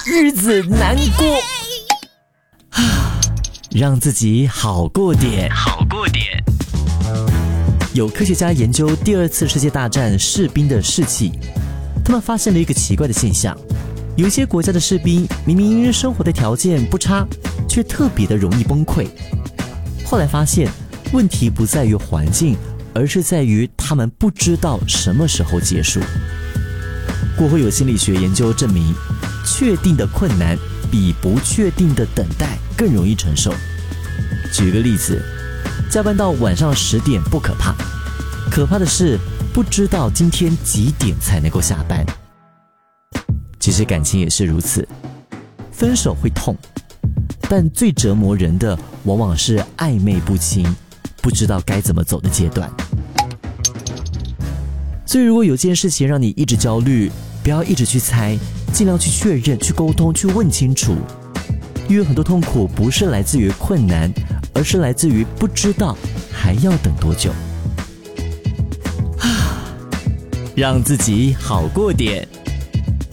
日子难过让自己好过点。有科学家研究第二次世界大战士兵的士气，他们发现了一个奇怪的现象，有一些国家的士兵明明因为生活的条件不差，却特别的容易崩溃。后来发现问题不在于环境，而是在于他们不知道什么时候结束。过后有心理学研究证明，确定的困难比不确定的等待更容易承受。举个例子，加班到晚上10点不可怕，可怕的是不知道今天几点才能够下班。其实感情也是如此，分手会痛，但最折磨人的往往是暧昧不清，不知道该怎么走的阶段。所以如果有件事情让你一直焦虑，不要一直去猜，尽量去确认，去沟通，去问清楚。因为很多痛苦不是来自于困难，而是来自于不知道还要等多久。让自己好过点。